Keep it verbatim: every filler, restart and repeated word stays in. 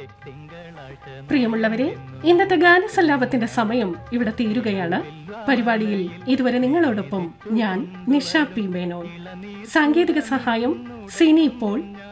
പ്രിയമുള്ളവരെ, ഇന്നത്തെ ഗാനസല്ലാപത്തിന്റെ സമയം ഇവിടെ തീരുകയാണ്. പരിപാടിയിൽ ഇതുവരെ നിങ്ങളോടൊപ്പം ഞാൻ നിഷ പി മേനോൻ. സാങ്കേതിക സഹായം സിനി പോൾ.